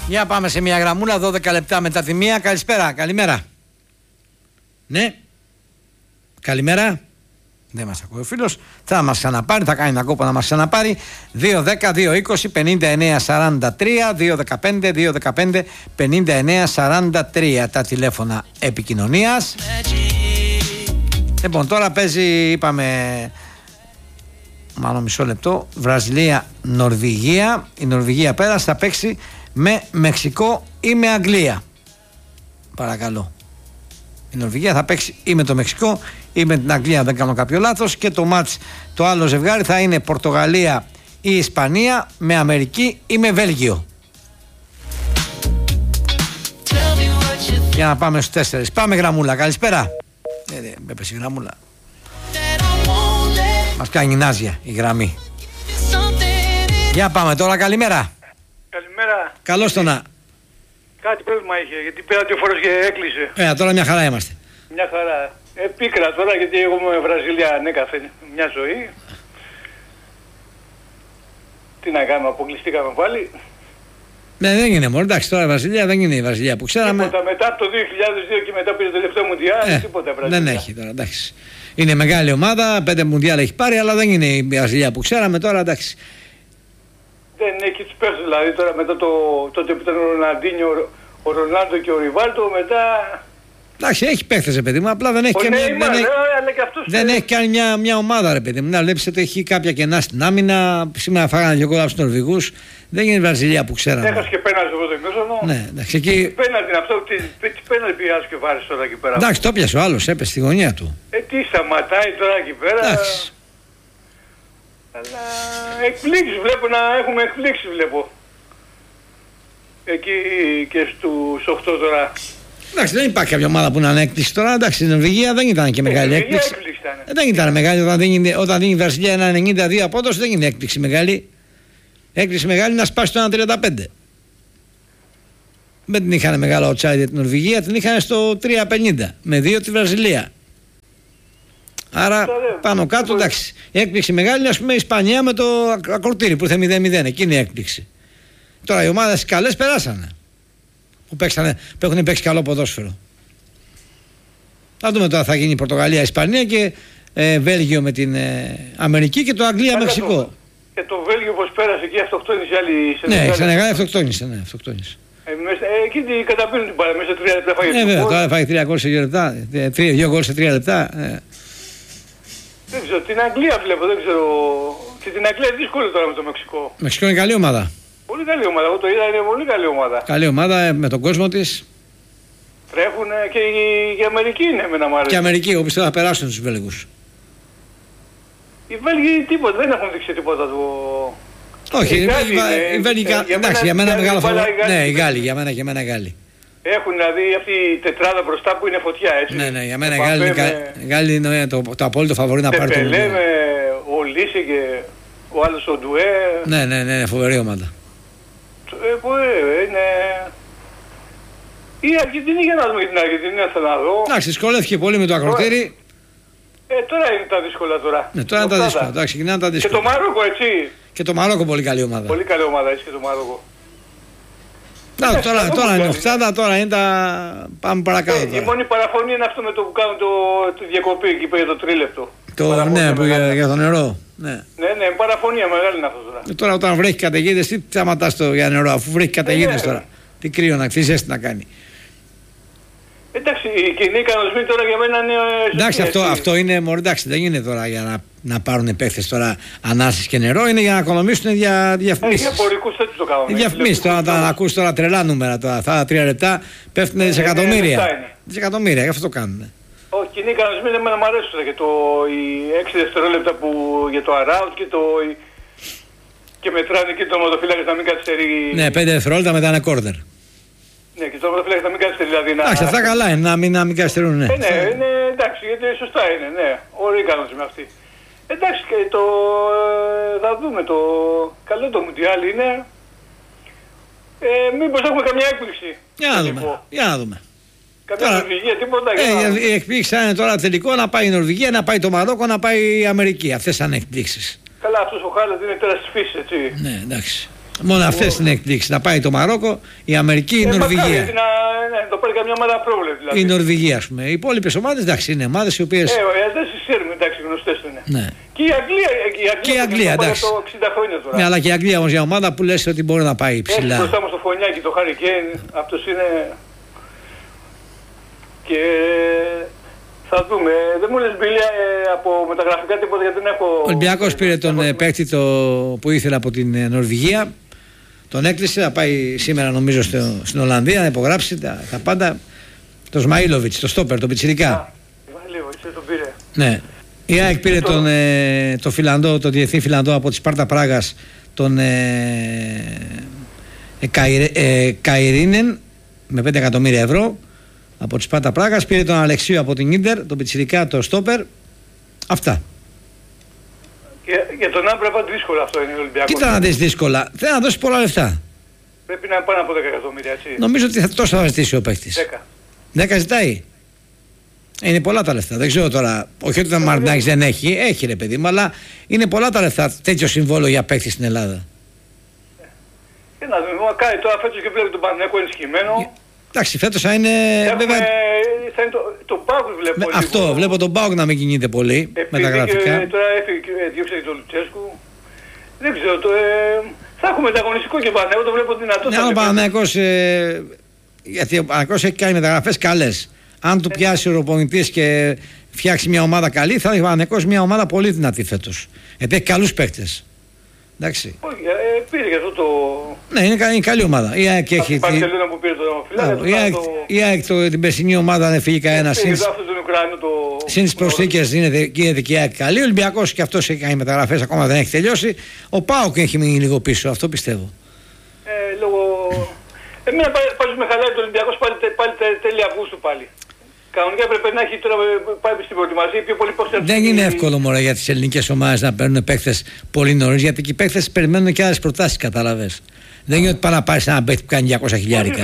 Για πάμε σε μια γραμμούλα, 12 λεπτά μετά τη μία. Καλησπέρα, καλημέρα. Ναι. Καλημέρα. Δεν μας ακούει ο φίλος. Θα μας ξαναπάρει, θα κάνει ένα κόπο να μας ξαναπάρει. 2-10-2-20-59-43 2-15-2-15-59-43 τα τηλέφωνα επικοινωνίας. Λοιπόν, τώρα παίζει, είπαμε, μάλλον μισό λεπτό, Βραζιλία-Νορβηγία. Η Νορβηγία πέρασε, θα παίξει με Μεξικό ή με Αγγλία. Παρακαλώ. Η Νορβηγία θα παίξει ή με το Μεξικό ή με την Αγγλία, αν δεν κάνω κάποιο λάθος. Και το μάτς, το άλλο ζευγάρι θα είναι Πορτογαλία ή Ισπανία, με Αμερική ή με Βέλγιο. Για να πάμε στους 4. Πάμε γραμμούλα, καλησπέρα. Έπεσε η γραμμούλα. Μας κάνει νάζια η γραμμή. Για πάμε τώρα, καλημέρα. Καλημέρα. Καλώς το να. Κάτι πρόβλημα είχε, γιατί πήρα 2 φορές και έκλεισε. Τώρα μια χαρά είμαστε. Μια χαρά. Πίκρα τώρα, γιατί εγώ με Βραζιλία ανέκαθεν μια ζωή. Τι να κάνουμε, αποκλειστήκαμε πάλι. Ναι, δεν είναι μόνο. Εντάξει, τώρα η Βραζιλία δεν είναι η Βραζιλία που ξέραμε. Τίποτα, μετά από το 2002 και μετά πήρε το τελευταίο Μουντιάλ, τίποτα Βραζιλία. Δεν έχει τώρα, εντάξει. Είναι μεγάλη ομάδα, 5 Μουντιάλ έχει πάρει, αλλά δεν είναι η Βραζιλία που ξέραμε τώρα, εντάξει. Δεν έχει τους παίχτες, δηλαδή τώρα μετά τότε που ήταν ο Ροναντίνιο, ο Ρονάλντο και ο Ριβάλτο, μετά... Εντάξει, έχει παίχτες, ρε παιδί μου, απλά δεν έχει και δεν έχει κάνει μια ομάδα, ρε παιδί μου. Να βλέπεις ότι έχει κάποια κενά στην άμυνα. Σήμερα φάγανε 2 γκολ από τους Νορβηγούς. Δεν είναι η Βραζιλία που ξέραμε. Έχασε και πέναλτι εγώ το μέσονο. Ναι, εντάξει, εκεί... Πέναλτι αυτό, τι πέναλτι πιάζει και βάρεις τώρα εκεί πέρα. Εντάξει, το πιάσε ο άλλος, έπεσε στη γωνία του. Τι σταματάει τώρα εκεί πέρα. Εντάξει. Αλλά εκπλήξεις βλέπω, να έχουμε εκπλήξεις βλέπω. Εκεί και στους 8 τώρα. Εντάξει, δεν υπάρχει κάποια ομάδα που να είναι έκπληξη τώρα. Εντάξει, η Νορβηγία δεν ήταν και μεγάλη έκπληξη. Δεν ήταν μεγάλη όταν δίνει η Βραζιλία ένα 92 απόδοση, δεν είναι έκπληξη μεγάλη. Έκπληξη μεγάλη να σπάσει το 1,35. Δεν την είχαν μεγάλο outsider την Νορβηγία, την είχαν στο 3,50 με 2 τη Βραζιλία. Άρα πάνω κάτω, εντάξει. Η έκπληξη μεγάλη, ας πούμε, η Ισπανία με το ακροτήρι που ήρθε 0-0. Εκείνη η έκπληξη. Τώρα οι ομάδες καλές περάσανε. Που έχουν παίξει καλό ποδόσφαιρο. Θα δούμε τώρα, θα γίνει η Πορτογαλία, Ισπανία και Βέλγιο με την Αμερική και το Αγγλία, Μεξικό. Και το Βέλγιο πως πέρασε εκεί, αυτοκτόνησε άλλη Σενεγάλη. Ναι, Σενεγάλη αυτοκτόνησε, αυτοκτόνησε. Εκεί την καταπίνουν την πάρα, μέσα σε 3 λεπτά φάγει. Βέβαια, τώρα φάγει 3 γκολ σε 2 λεπτά, 2 γκολ σε 3 λεπτά. Δεν ξέρω, την Αγγλία βλέπω, δεν ξέρω. Και την Αγγλία δύσκολη τώρα με το Μεξικό. Μεξικό είναι καλή ομάδα. Πολύ καλή ομάδα, εγώ το είδα, είναι πολύ καλή ομάδα. Καλή ομάδα με τον κόσμο της. Τρέχουν και η Αμερική είναι με ένα μάλλον. Και η Αμερική, εγώ πιστεύω θα περάσουν τους Βέλγους. Οι Βέλγοι τίποτα, δεν έχουν δείξει τίποτα του. Όχι, οι Βέλγοι, εντάξει, για μένα μεγάλο φαβορί. Ναι, οι Γάλλοι, για μένα οι Γάλλοι. Έχουν δηλαδή αυτή η τετράδα μπροστά που είναι φωτιά, έτσι. Ναι, για μένα οι Γάλλοι είναι το απόλυτο φαβορί να πάρει το Πελέ με ο Λίσε και ο άλλος ο Ντουέ. Ναι, φοβερή ομάδα. Είναι... Η Αργεντινή, για να δούμε την Αργεντινή, θέλω να δω. Εντάξει, δυσκολεύτηκε πολύ με το ακροτήρι. Τώρα είναι τα δύσκολα τώρα. Ναι, τώρα είναι τα δύσκολα. Εντάξει, ξεκινάνε τα δύσκολα. Και το Μάροκο, έτσι. Και το Μαρόκο πολύ καλή ομάδα. Πολύ καλή ομάδα, έτσι και το Μαρόκο. Τώρα είναι 80, τώρα είναι τα... Πάμε παρακάτω. Η μόνη παραφωνή είναι αυτό με το που κάνουν τη διακοπή εκεί για το τρίλεπτο. Ναι, για το νερό. Ναι, παραφωνία μεγάλη είναι αυτό τώρα. Τώρα όταν βρέχει καταιγίδες, τι σταματάς για νερό, αφού βρέχει καταιγίδες τώρα. Τι κρύο να χτίσει, να κάνει. Εντάξει, οι κοινοί κανονισμοί τώρα για μένα είναι... Εντάξει, αυτό είναι, εντάξει, δεν είναι τώρα για να πάρουν παίχτες τώρα ανάσες και νερό, είναι για να οικονομήσουν για διαφημίσεις. Για πορικούς έτσι το κάνουμε. Διαφημίσεις, τώρα να ακούς τώρα τρελά νούμερα, τώρα αυτά 3 λεπτά πέφτουν δισεκατομμύρια. Δισεκατομμύρια, γι' αυτό το κάνουν. Όχι, κοινοί κανονισμοί δεν μου αρέσουν και οι 6 δευτερόλεπτα που για το around και μετράνε και το τερματοφύλακας να μην καθυστερεί. Ναι, 5 δευτερόλεπτα μετά ένα κόρνερ. Ναι, και το τερματοφύλακας να μην καθυστερεί, δηλαδή να... Εντάξει, αυτά καλά είναι, να μην καθυστερούν, ναι. Ναι, είναι εντάξει, γιατί σωστά είναι, ναι. Ωραίοι κανονισμοί αυτοί. Εντάξει, και θα δούμε το... Καλό το Μουντιάλ είναι. Μήπως έχουμε καμιά έκπληξη. Για να δούμε. Καμιά Νορβηγία, τίποτα. Η εκπλήξη θα είναι τώρα τελικό να πάει η Νορβηγία, να πάει το Μαρόκο, να πάει η Αμερική. Αυτές θα είναι εκπλήξεις. Καλά, αυτός ο Χάλαντ είναι τώρα στις φύσεις, έτσι. Ναι, εντάξει. Μόνο αυτές είναι εκπλήξεις. Να πάει το Μαρόκο, η Αμερική, η Νορβηγία. Ναι, το πάρει καμιά ομάδα πρόβλεπη. Δηλαδή. Η Νορβηγία, ας πούμε. Οι υπόλοιπες ομάδες, εντάξει, είναι ομάδες οι οποίες. Οι Αγγλίες ξέρουμε, εντάξει, γνωστές είναι. Ναι. Και η Αγγλία, εντάξει. Το 60 χρόνια τώρα. Ναι, αλλά και η Αγγλία όμως μια ομάδα που λες ότι μπορεί να πάει ψηλά. Έχει μπροστά μας το Φωνιάκι, το Χάρι Κέιν, αυτός είναι. Και θα δούμε. Δεν μου λες Μπίλια από μεταγραφικά τίποτα γιατί δεν έχω. Ο Ολυμπιακός πήρε τον παίκτη που ήθελε από την Νορβηγία. Τον έκλεισε, θα πάει σήμερα νομίζω στην Ολλανδία να υπογράψει τα πάντα. Το Σμαΐλοβιτς, το στόπερ, τον πιτσιρικά. Τον πήρε. Ναι. Η ΑΕΚ πήρε τον Φιλανδό, τον διεθνή Φιλανδό από τη Σπάρτα Πράγας, τον Καϊρίνεν με 5 εκατομμύρια ευρώ από τη Σπάρτα Πράγας. Πήρε τον Αλεξίου από την Ίντερ, τον πιτσιρικά, το στόπερ. Αυτά. Για τον Άμπραμπατ δύσκολο αυτό είναι ο Ολυμπιακός. Κοίτα να δεις δύσκολα. Θέλει να δώσει πολλά λεφτά. Πρέπει να είναι πάνω από 10 εκατομμύρια, έτσι. Νομίζω ότι τόσο θα ζητήσει ο παίκτης. 10 ζητάει. Είναι πολλά τα λεφτά. Δεν ξέρω τώρα. Όχι ότι ο Μαρινάκης δεν έχει. Έχει ρε παιδί μου, αλλά είναι πολλά τα λεφτά τέτοιο συμβόλαιο για παίκτη στην Ελλάδα. Και να δούμε. Μακάρι τώρα φέτος και βλέπει τον Παναθηναϊκό ενισχυμένο. Εντάξει, φέτος θα είναι. Βέβαια, θα είναι το ΠΑΟΚ βλέπω. Αυτό, βλέπω τον ΠΑΟΚ να μην κινείται πολύ με τα γραφικά. Τώρα διώξε και τον Λουτσέσκου. Δεν ξέρω. Θα έχουμε ανταγωνιστικό και Παναθηναϊκό, το βλέπω δυνατό. Ναι, ο Παναθηναϊκός, γιατί ο Παναθηναϊκός έχει κάνει μεταγραφές καλές. Αν του πιάσει ο προπονητής και φτιάξει μια ομάδα καλή, θα έχει ο Παναθηναϊκός μια ομάδα πολύ δυνατή φέτος. Γιατί έχει καλούς παίκτες. Εντάξει. Όχι, πήρε και αυτό το. Ναι, είναι καλή ομάδα. Η ΑΕΚ έχει. Η Μπαρσελόνα που πήρε το Η ΑΕΚ την περσινή ομάδα δεν φύγει κανένα. Συν τις προσθήκες γίνεται και η ΑΕΚ καλή. Ο Ολυμπιακός και αυτός έχει κάνει μεταγραφές, ακόμα δεν έχει τελειώσει. Ο ΠΑΟΚ έχει μείνει λίγο πίσω, αυτό πιστεύω. Εμένα πάλι με χαλάει το Ολυμπιακός πάλι τέλη Αυγούστου πάλι. Κανονικά πρέπει να έχει τώρα πάει στην προετοιμασία πιο πολύ πόσα. Δεν είναι εύκολο μωρέ για τις ελληνικές ομάδες να παίρνουν παίκτες πολύ νωρίς, γιατί και οι παίκτες περιμένουν και άλλες προτάσεις, κατάλαβες. Δεν είναι ότι πάει να πάρεις έναν παίκτη που κάνει 200 χιλιάρικα.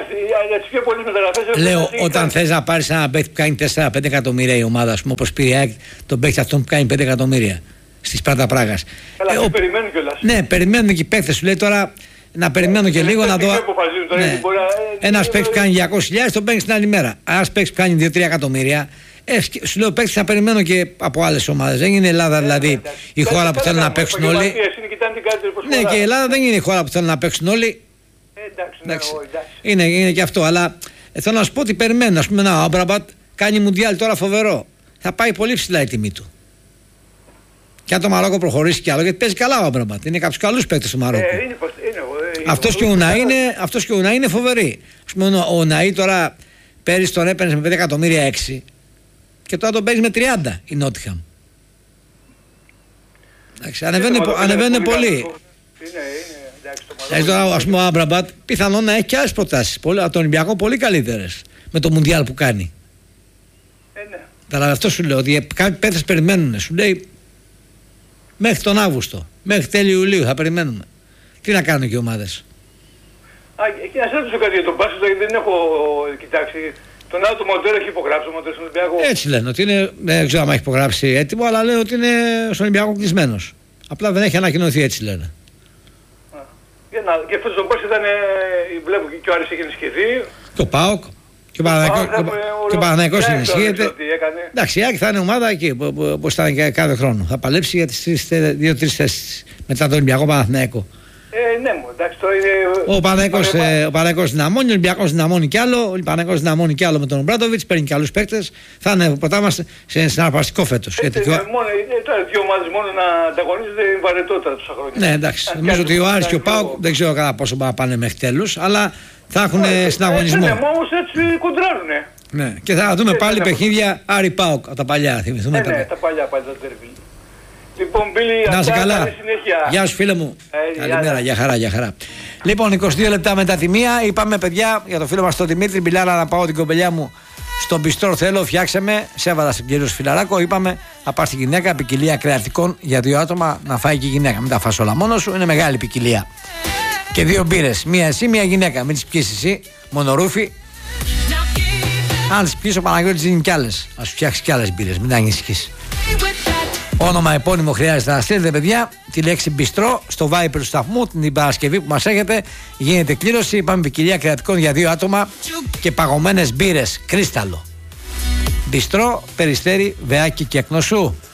Λέω, όταν θες να πάρεις έναν παίκτη που κάνει 4-5 εκατομμύρια η ομάδα, ας πούμε, όπως πήρε τον παίκτη αυτόν που κάνει 5 εκατομμύρια στη Σπάρτα Πράγας. Αλλά περιμένουν κιόλας. Ναι, περιμένουν και οι παίκτες. Σου λέει τώρα να περιμένω και λίγο να δω. Ναι. Ένας παίκτης που κάνει 200.000 τον παίρνει την άλλη μέρα. Ένας παίκτης που κάνει 2-3 εκατομμύρια. Σου λέω παίκτης να περιμένω και από άλλες ομάδες. Δεν είναι η Ελλάδα δηλαδή η χώρα που θέλουν να παίξουν όλοι. Ναι, και η Ελλάδα δεν είναι η χώρα που θέλουν να παίξουν όλοι. Εντάξει. Είναι και αυτό. Αλλά θέλω να σου πω ότι περιμένω. Ας πούμε, ο Άμπραμπατ κάνει μουντιάλ τώρα φοβερό. Θα πάει πολύ ψηλά η τιμή του. Και αν το Μαρόκο προχωρήσει κι άλλο, γιατί παίζει καλά ο Άμπραμπατ. Είναι κάποιους καλούς παίκτες του Μαρόκο. Αυτός και ο Ουναή είναι φοβερή. Ας πούμε, ο Ουναή τώρα πέρυσι τον έπαιρνε με 5 εκατομμύρια 6 και τώρα τον παίζει με 30 η Νότιχαμ. Ανεβαίνουν πολύ. Τώρα, ας πούμε, ο Άμπραμπατ πιθανόν να έχει και άλλες προτάσεις. Από τον Ολυμπιακό πολύ καλύτερες με το Μουντιάλ που κάνει. Αλλά αυτό σου λέω, ότι κάποιοι παίκτες περιμένουν. Σου λέει μέχρι τον Αύγουστο, μέχρι τέλη Ιουλίου θα περιμένουμε. Τι να κάνουν και οι ομάδες. Και να σε ρωτήσω κάτι για τον Μπάσο, δεν έχω κοιτάξει. Τον άλλο το Μοντέρο έχει υπογράψει ο Μοντέρο στον Ολυμπιακό. Έτσι λένε, ότι είναι, δεν ξέρω αν έχει υπογράψει έτοιμο, αλλά λένε ότι είναι στον Ολυμπιακό κλεισμένος. Απλά δεν έχει ανακοινωθεί, έτσι λένε. Και αυτός τον Μπάσο ήταν, βλέπω και ο Άρης έχει ενισχυθεί. Και ο ΠΑΟΚ. Και ο Παναθηναϊκός ενισχύεται. Εντάξει, η ΑΕΚ θα είναι ομάδα εκεί, όπως ήταν και κάθε χρόνο. Θα παλέψει για τις 2-3 θέσεις μετά τον Ολυμπιακό Παναθηναϊκό. Ναι, μου, εντάξει, τώρα είναι. Ο Παναθηναϊκός δυναμώνει, ο Ολυμπιακός δυναμώνει κι άλλο. Ο Παναθηναϊκός δυναμώνει κι άλλο με τον Ομπράντοβιτς, παίρνει κι άλλους παίκτες. Θα είναι ποτέ μας σε συναρπαστικό φέτος. Τώρα δύο ομάδες μόνο να ανταγωνίζονται είναι βαρετότερα τόσα χρόνια. Ναι, εντάξει. Νομίζω ότι ο Άρης και ο ΠΑΟΚ δεν ξέρω κατά πόσο πάνε μέχρι τέλους, αλλά θα έχουν συναγωνισμό. Ναι, όμως έτσι κοντράρουνε. Ναι, και θα δούμε πάλι παιχνίδια Άρη ΠΑΟΚ από τα παλιά. Ναι, τα παλιά τα τέρβιλ. Λοιπόν, Μπίλη, να είσαι καλά. Γεια σου, φίλε μου. Καλημέρα, για χαρά. Λοιπόν, 22 λεπτά μετά τη μία, είπαμε παιδιά για το φίλο μας τον Δημήτρη Μπιλάρα να πάω την κοπελιά μου στον Πιστόρ. Θέλω, φτιάξαμε. Σέβαλα στον κύριο Σφιλαράκο. Είπαμε να πάρει τη γυναίκα, ποικιλία κρεατικών για 2 άτομα να φάει και η γυναίκα. Μην τα φας όλα μόνο σου, είναι μεγάλη ποικιλία. Και 2 μπύρες. Μία εσύ, μία γυναίκα. Μην τις πιείς εσύ, μονορούφι. Αν τις πιείς, ο Παναγιώτης δίνει κι άλλες. Να σου φτιάξει κι άλλες μπύρες. Μην ανησυχείς. Όνομα επώνυμο χρειάζεται να στείλετε, παιδιά, τη λέξη μπιστρό στο Viber του σταθμού. Την Παρασκευή που μας έχετε γίνεται κλήρωση. Πάμε ποικιλία κρεατικών για 2 άτομα και παγωμένες μπύρες κρίσταλο. Μπιστρό, Περιστέρι, Βεάκι και Εκνοσού.